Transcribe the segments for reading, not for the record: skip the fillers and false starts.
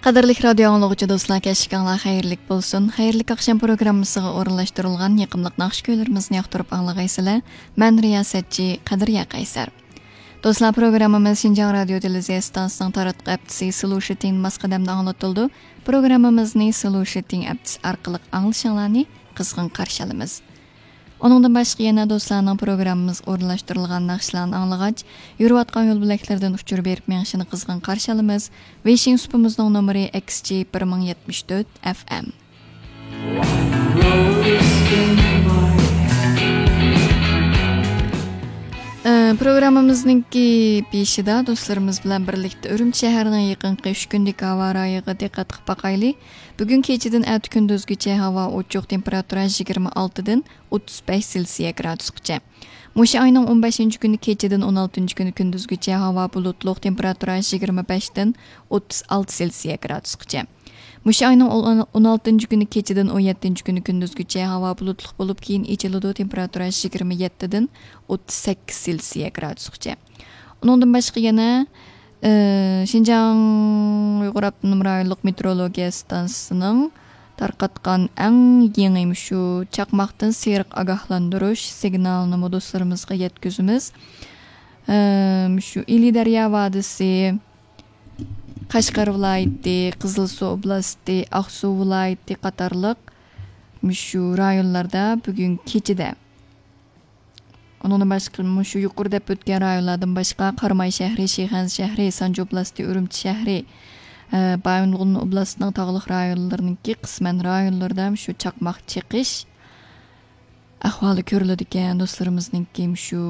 Qadirlik radio anglagıcı dostlar, keşikаңlar xayrlik bolsun. Xayrlik akşam programmasiga o'rinlashtirilgan yiqimliq naqsh kuylarimizni yoqtirib anglag'aysizlar. Men riyosatchi Qadirya Qaysar. Dostlar, programmamiz Şinjan radio televiziya stansiyasining taratqi aptisi Solution masqadamda anglatildi. Programmamizni Solution aptisi orqali anglashinglarni qizg'in qarshi olamiz. Onundan başqa yana dostlarning programmamiz o'rinlashtirilgan naqshlarni anglag'ach, yurayotgan yo'l bilaklardan uchirib berib mengishini qizg'in qarshi olamiz. Wishing supimizning nomeri XG 1074 FM. Programmamizninki peshida do'stlarimiz bilan birlikda Urumchi shahrining yaqinqi 3 kunlik havo rayiga diqqat qilib boqayli. Bugun kechadan at kunduzgacha havo ochiq, temperatura 26 dan 35 Selsiya gradusgacha. Musha oyning 15-kuni kechadan 16-kuni kunduzgacha havo bulutli, temperatura 25 dan 36 Selsiya gradusgacha. Musha oyning 16-kuni kechadan 17-kuni kunduzgacha havo bulutli bo'lib, keyin echiladi, temperatura 27 dan 38 Selsiya gradusgacha. Undan boshqa yana Şinjan Uyghur Abdunum rayonluq meteorologiya stansiyasining tarqatgan eng yangi shu chaqmoqdan seriq ogohlantirish signalini do'stlarimizga yetkazamiz. Shu Ili daryo vodisi, Qashqar viloyati, Qizilsuv oblasti, Aqsuv viloyati qatorliq shu rayonlarda bugun kechida. Onun başqa shu yuqorida o'tgan rayonlardan boshqa Qarmay shahri, Shayxan shahri, Sanju oblasti, Urumchi shahri, Bayonqul oblastning tog'liq rayonlarininki qisman rayonlarda shu chaqmoq chiqish ahvoli ko'riladi ekan. Do'stlarimizninki shu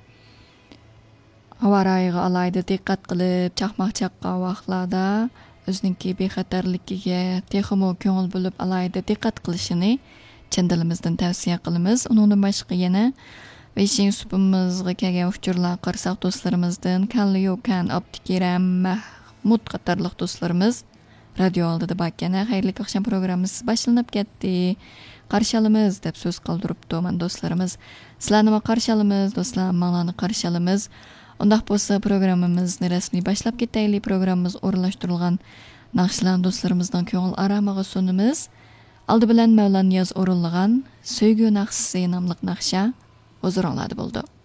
havo rayiga alayda diqqat qilib, chaqmoq chaqqan vaqtlarda o'zininki bexatarligiga texmo ko'ngil bo'lib alayda diqqat qilishini chin dilimizdan tavsiya qilamiz. Undan boshqa yana Wishing supimizga kelgan uchurlar qarsak do'stlarimizdan Kalliyokan, Abdukiram, Mahmud qatorliq do'stlarimiz radio oldida bakana xayrli oqshom programmamiz boshlanib ketdi. Qarshi olamiz deb so'z qoldiribdi men do'stlarimiz. Sizlarni qarshi olamiz, do'stlar, menlarni qarshi olamiz. Undaq bo'lsa programmamizni rasmiy boshlab ketaylik. Programmamiz o'rinlashtirilgan naqshlar do'stlarimizdan ko'ngil aramiga sunamiz. Oldi bilan Mavlan Niyoz o'rinlagan So'ygu naqshisi nomli naqsha huzurlarda bo'ldi.